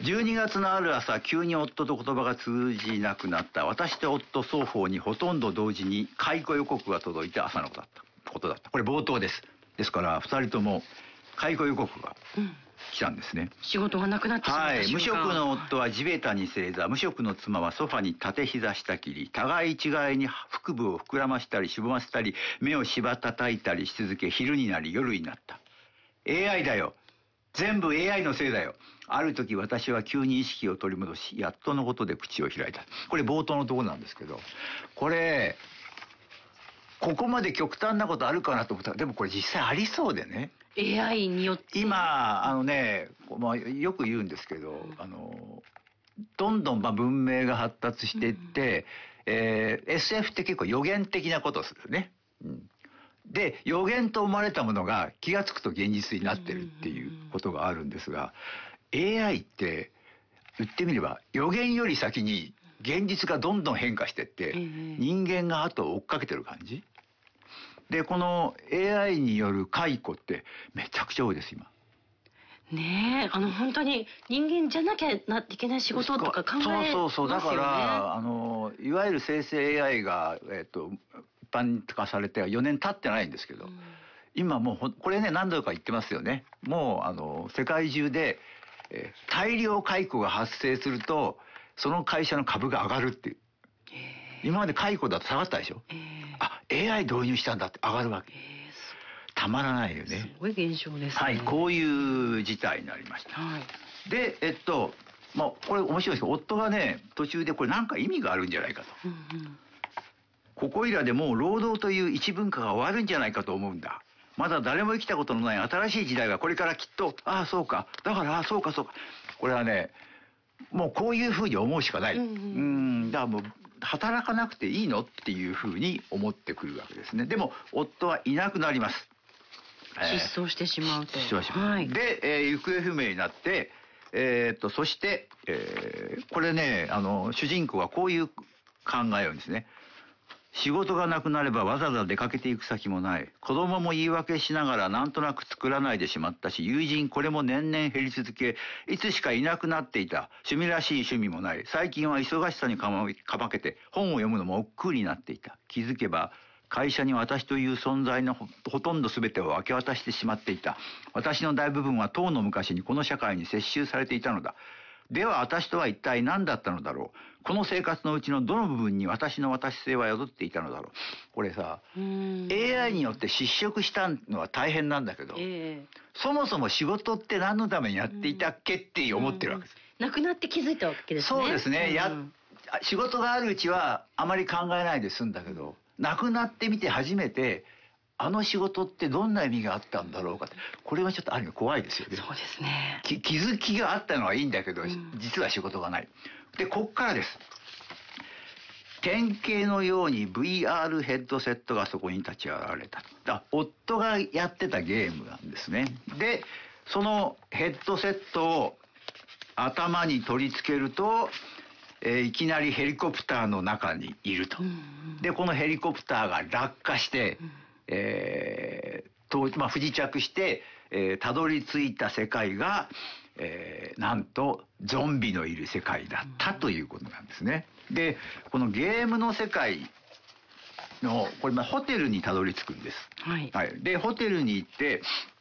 12月のある朝、急に夫と言葉が通じなくなった。私と夫双方にほとんど同時に解雇予告が届いて朝のことだった。これ冒頭です。ですから2人とも解雇予告が来たんですね。 仕事がなくなってしまった瞬間。 無職の夫は地べたに正座、無職の妻はソファに縦膝下切り、互い違いに腹部を膨らましたりしぼませたり、目をしば叩いたりし続け、昼になり夜になった。AI だよ。全部 AI のせいだよ。ある時私は急に意識を取り戻し、やっとのことで口を開いた。これ冒頭のところなんですけど、ここまで極端なことあるかなと思ったら、でもこれ実際ありそうでね。 AI によって。 今、よく言うんですけど、どんどん文明が発達していって、SF って結構予言的なことをするね。で、予言と思われたものが気がつくと現実になってるっていうことがあるんですが、AI って言ってみれば予言より先に現実がどんどん変化していって、人間が後を追っかけてる感じで、この AI による解雇ってめちゃくちゃ多いです今。 ねえ、本当に人間じゃなきゃいけない仕事とか考えますよね。 そうだからいわゆる生成 AI が一般化されて4年経ってないんですけど、今もうこれね何度か言ってますよね。もう世界中で、大量解雇が発生するとその会社の株が上がるっていう。今まで解雇だと下がったでしょ。AI 導入したんだって上がるわけ。たまらないよね。 すごい現象ですね。 はい、こういう事態になりました。で、これ面白いですけど、夫がね途中でこれなんか意味があるんじゃないかと。ここいらでもう労働という一文化が終わるんじゃないかと思うんだ。まだ誰も生きたことのない新しい時代がこれからきっと、そうか、だからそうか。これはね、もうこういうふうに思うしかない。だからもう働かなくていいのっていうふうに思ってくるわけですね。でも夫はいなくなります。 失踪してしまうと。 で、行方不明になって、そして、これね主人公はこういう考えをですね。仕事がなくなればわざわざ出かけていく先もない。子供も言い訳しながらなんとなく作らないでしまったし、友人これも年々減り続け、いつしかいなくなっていた。趣味らしい趣味もない。最近は忙しさにかまけて本を読むのも億劫になっていた。気づけば会社に私という存在のほとんど全てを明け渡してしまっていた。私の大部分はとうの昔にこの社会に接収されていたのだ。では私とは一体何だったのだろう。この生活のうちのどの部分に私の私性は宿っていたのだろう。これさ、AI によって失職したのは大変なんだけど、そもそも仕事って何のためにやっていたっけって思ってるわけです。 なくなって気づいたわけですね。 そうですね。仕事があるうちはあまり考えないで済んだけど、なくなってみて初めてあの仕事ってどんな意味があったんだろうかって、これはちょっとある意味怖いですよね。 そうですね。 気づきがあったのはいいんだけど、実は仕事がない。で、こっからです。典型のように VR ヘッドセットがそこに立ち現れた。夫がやってたゲームなんですね。で、そのヘッドセットを頭に取り付けると、いきなりヘリコプターの中にいると。で、このヘリコプターが落下して、不時着して、たどり着いた世界が、なんとゾンビのいる世界だったということなんですね。で、このゲームの世界のこれホテルにたどり着くんです。でホテルに行って、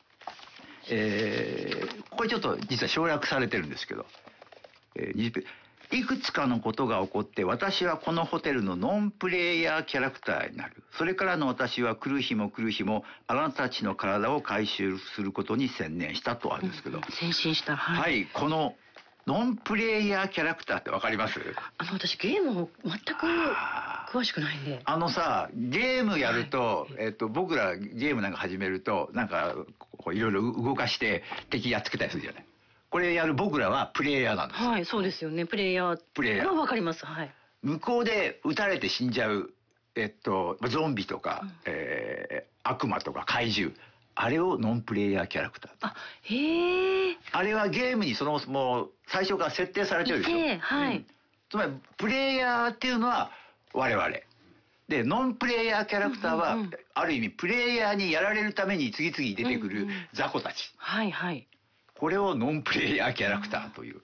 これちょっと実は省略されてるんですけど、いくつかのことが起こって私はこのホテルのノンプレイヤーキャラクターになる。それからの私は来る日もあなたたちの体を回収することに専念したとあるんですけど、 先進した。 このノンプレイヤーキャラクターってわかります？ 私ゲームを全く詳しくないんで。 ゲームやると、僕らゲームなんか始めるとなんかこういろいろ動かして敵やっつけたりするじゃない。これやる僕らはプレイヤーなんです。 そうですよね。プレイヤー。わかります。 向こうで撃たれて死んじゃう、ゾンビとか、悪魔とか怪獣。あれをノンプレイヤーキャラクター。あれはゲームにそのもう最初から設定されてるでしょ。つまりプレイヤーっていうのは我々。で、ノンプレイヤーキャラクターは、ある意味プレイヤーにやられるために次々出てくる雑魚たち。これをノンプレイヤーキャラクターという。